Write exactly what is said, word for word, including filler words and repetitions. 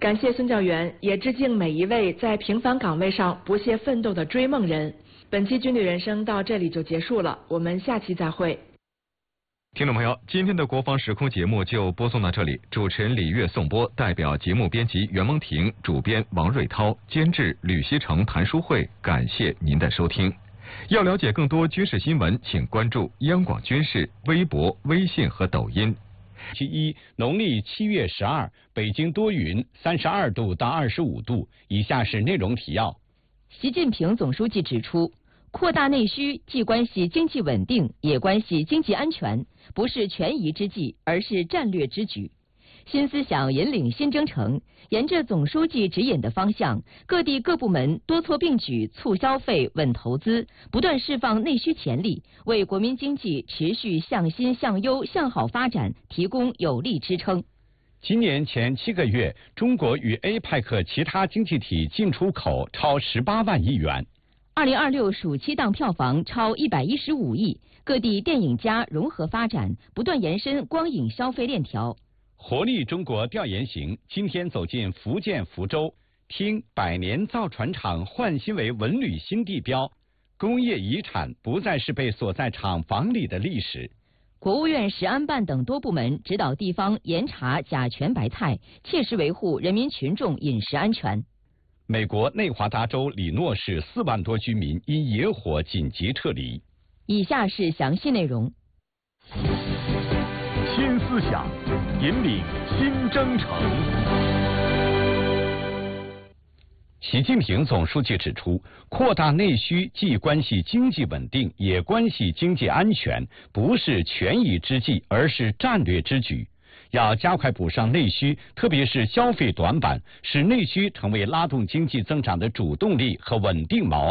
感谢孙教员，也致敬每一位在平凡岗位上不懈奋斗的追梦人。本期军旅人生到这里就结束了，我们下期再会。 听众朋友，今天的国防时空节目就播送到这里，主持人李月颂播，代表节目编辑袁蒙婷，主编王瑞涛，监制吕锡成、谭书慧，感谢您的收听。要了解更多军事新闻，请关注央广军事微博、微信和抖音。 其一，农历七月十二，北京多云，三十二度到二十五度。以下是内容提要。 习近平总书记指出，扩大内需既关系经济稳定，也关系经济安全，不是权宜之计，而是战略之举。新思想引领新征程，沿着总书记指引的方向，各地各部门多措并举，促消费、稳投资，不断释放内需潜力，为国民经济持续向新向优向好发展提供有力支撑。 今年前七个月，中国与 A P E C 其他经济体进出口超十八万亿元。 二零二六暑期档票房超一百一十五亿，各地电影家融合发展，不断延伸光影消费链条。 活力中国调研行今天走进福建福州，听百年造船厂焕新为文旅新地标，工业遗产不再是被锁在厂房里的历史。 国务院食安办等多部门指导地方严查甲醛白菜，切实维护人民群众饮食安全。 美国内华达州里诺市四万多居民因野火紧急撤离。 以下是详细内容。 新思想引领新征程。 习近平总书记指出，扩大内需既关系经济稳定，也关系经济安全，不是权宜之计，而是战略之举。要加快补上内需，特别是消费短板，使内需成为拉动经济增长的主动力和稳定锚。